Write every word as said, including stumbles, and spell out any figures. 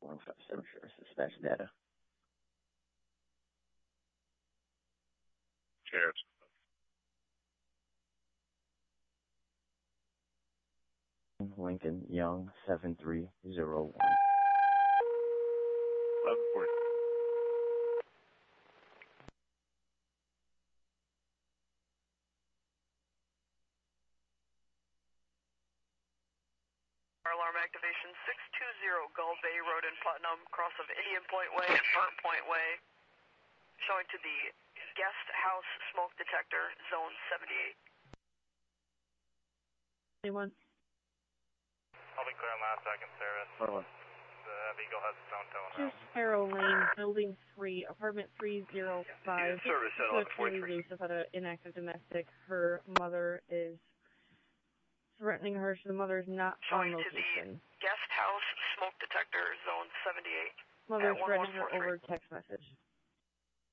one five seven, sure. Dispatch data. Cheers. Lincoln Young seven three zero one. eleven forty. Alarm activation six two zero Gull Bay Road in Putnam, cross of Indian Point Way and Burnt Point Way, showing to the guest house smoke detector, zone seventy-eight. Anyone? I'll be clear on last second service. Hold on. The Eagle has its own tone Two now. Sparrow Lane, Building three, Apartment three oh five. Service at eleven forty-three. Lisa had an inactive domestic. Her mother is threatening her, so the mother is not on Showing to location. the guest house smoke detector, zone seventy-eight. Mother is at threatening her one one four three. over text message.